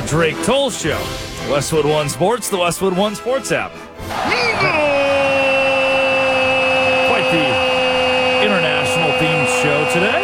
Drake Toll Show. Westwood One Sports, the Westwood One Sports app. Quite the international themed show today.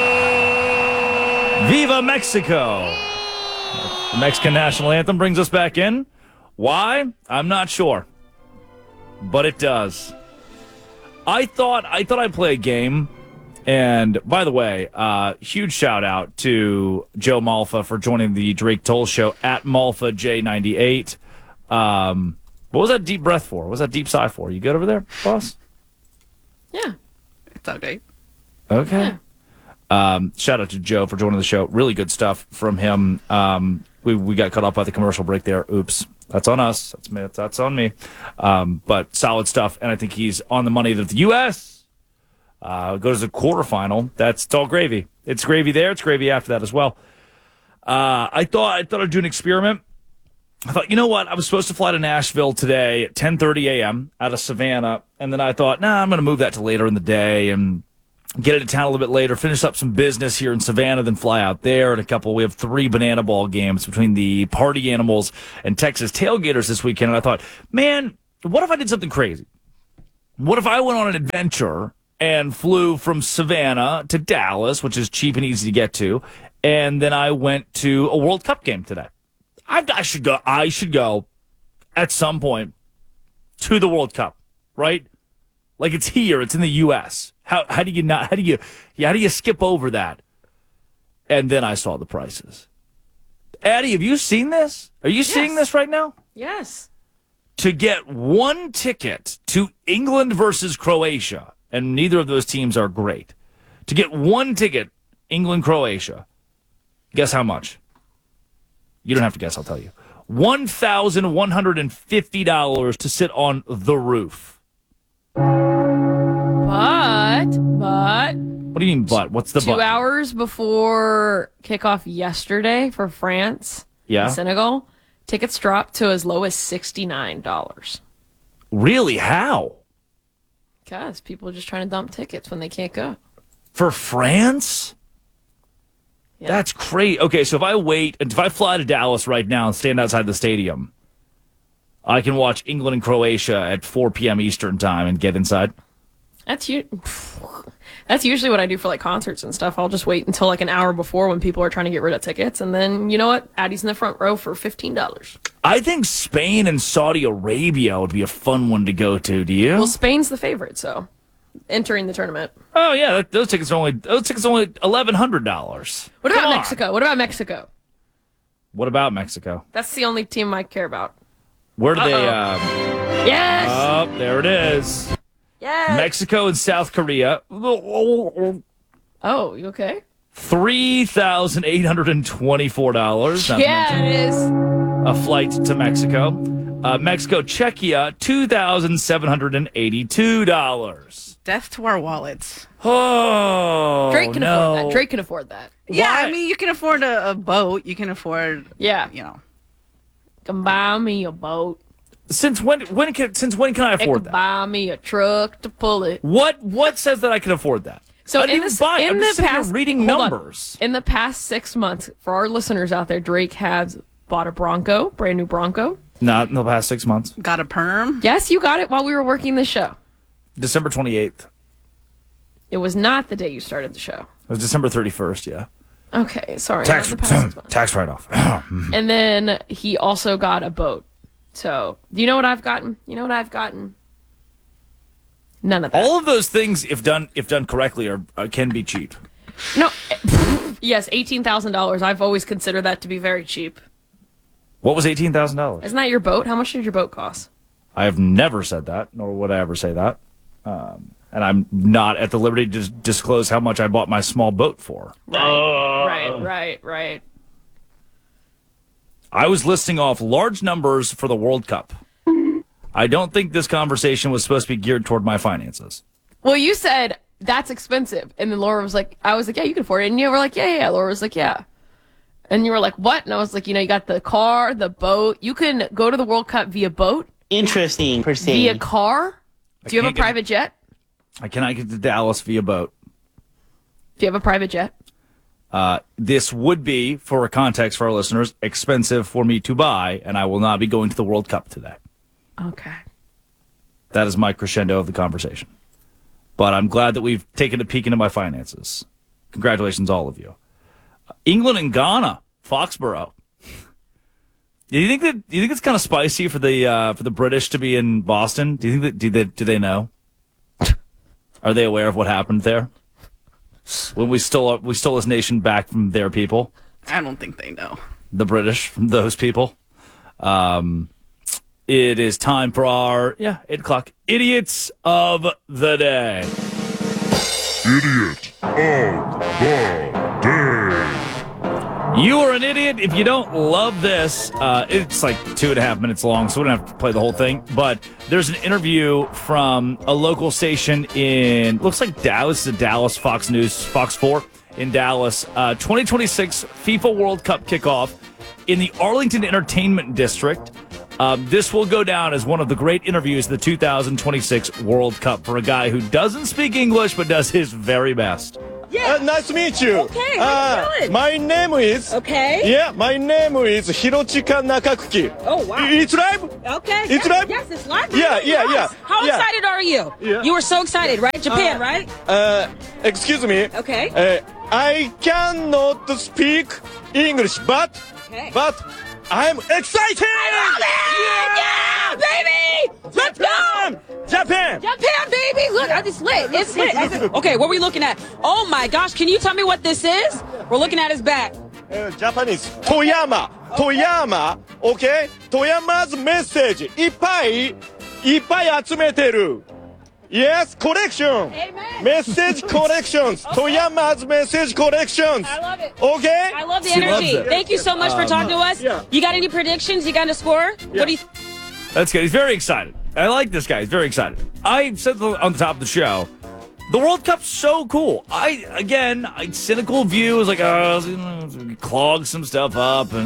Viva Mexico. The Mexican national anthem brings us back in. Why? I'm not sure. But it does. I thought I'd play a game. And by the way, huge shout out to Joe Malfa for joining the Drake Toll Show at Malfa J98. What was that deep breath for? What was that deep sigh for? You good over there, boss? Yeah. It's okay. Okay. Yeah. Shout out to Joe for joining the show. Really good stuff from him. We got cut off by the commercial break there. Oops. That's on us. That's on me. But solid stuff. And I think he's on the money that the U.S. Goes to the quarterfinal. It's all gravy. It's gravy there. It's gravy after that as well. I thought I'd do an experiment. I thought, you know what? I was supposed to fly to Nashville today at 10:30 a.m. out of Savannah. And then I thought, I'm going to move that to later in the day and get into town a little bit later, finish up some business here in Savannah, then fly out there. And we have 3 banana ball games between the Party Animals and Texas Tailgaters this weekend. And I thought, man, what if I did something crazy? What if I went on an adventure and flew from Savannah to Dallas, which is cheap and easy to get to, and then I went to a World Cup game today? I should go at some point to the World Cup, right? Like it's here, it's in the U.S. How do you skip over that? And then I saw the prices. Addie, have you seen this? Are you seeing this right now? Yes. To get one ticket to England versus Croatia, and neither of those teams are great. To get one ticket, England-Croatia, guess how much? You don't have to guess, I'll tell you. $1,150 to sit on the roof. But... What do you mean, but? What's the but? 2 hours before kickoff yesterday for France and Senegal, tickets dropped to as low as $69. Really? How? Because people are just trying to dump tickets when they can't go. For France? Yeah. That's great. Okay, so if I fly to Dallas right now and stand outside the stadium, I can watch England and Croatia at 4 p.m. Eastern time and get inside? That's usually what I do for like concerts and stuff. I'll just wait until like an hour before when people are trying to get rid of tickets. And then, you know what? Addie's in the front row for $15. I think Spain and Saudi Arabia would be a fun one to go to. Do you? Well, Spain's the favorite, so entering the tournament. Oh yeah, those tickets are only $1,100. What about Mexico? What about Mexico? That's the only team I care about. Where do they? Yes. Oh, there it is. Yes. Mexico and South Korea. Oh, you okay? $3,824. Yeah, it is. A flight to Mexico. Mexico, Czechia, $2,782. Death to our wallets. Oh, Drake can afford that. Drake can afford that. Yeah, Why? I mean, you can afford a boat. You can afford, Can buy me a boat. Since when can I afford that? Buy me a truck to pull it. What says that I can afford that? So in the past, reading numbers. In the past 6 months, for our listeners out there, Drake has bought a Bronco, brand new Bronco. Not in the past 6 months. Got a perm. Yes, you got it while we were working the show. December 28th. It was not the day you started the show. It was December 31st, yeah. Okay, sorry. Tax write-off. And then he also got a boat. So, do you know what I've gotten? None of that. All of those things, if done correctly, can be cheap. No. Yes, $18,000. I've always considered that to be very cheap. What was $18,000? Isn't that your boat? How much did your boat cost? I have never said that, nor would I ever say that. And I'm not at the liberty to disclose how much I bought my small boat for. Right. I was listing off large numbers for the World Cup. I don't think this conversation was supposed to be geared toward my finances. Well, you said that's expensive. And then Laura was like, I was like, yeah, you can afford it. And you were like, yeah. Laura was like, yeah. And you were like, what? And I was like, you got the car, the boat. You can go to the World Cup via boat. Interesting, per se. Via car. Do you have a private jet? I cannot get to Dallas via boat. Do you have a private jet? This would be, for a context for our listeners, expensive for me to buy, and I will not be going to the World Cup today. Okay. That is my crescendo of the conversation. But I'm glad that we've taken a peek into my finances. Congratulations, all of you. England and Ghana, Foxborough. Do you think it's kind of spicy for the British to be in Boston? Do you think that do they know? Are they aware of what happened there? When we stole this nation back from their people? I don't think they know. The British from those people. It is time for our 8 o'clock idiots of the day. Idiot of the day. You are an idiot if you don't love this. It's like 2.5 minutes long, so we don't have to play the whole thing. But there's an interview from a local station in, looks like Dallas, the Dallas Fox News, Fox 4 in Dallas. 2026 FIFA World Cup kickoff in the Arlington Entertainment District. This will go down as one of the great interviews of the 2026 World Cup for a guy who doesn't speak English but does his very best. Yeah. Nice to meet you. Okay, how you doing? My name is. Okay. Yeah, my name is Hirochika Nakakuki. Oh, wow. It's live? Okay. It's yes, live? Yes, it's live. Yeah. How Yeah. excited are you? Yeah. You were so excited, right? Japan, right? Excuse me. Okay. I cannot speak English, but I'm excited. Yeah, baby! Let's go! Japan. Japan, baby! Look, it's lit. It's lit. Okay, what are we looking at? Oh my gosh, can you tell me what this is? We're looking at his back. Japanese. Toyama. Okay? Toyama's message. いっぱい集めてる. Yes, collection. Amen. Message collections. Toyama's message collections. I love it. Okay? I love the She energy. loves it. Thank you so much for talking to us. Yeah. You got any predictions? You got a score? Yeah. What do you... That's good. He's very excited. I like this guy. He's very excited. I said on the top of the show, the World Cup's so cool. Cynical view is like, clog some stuff up and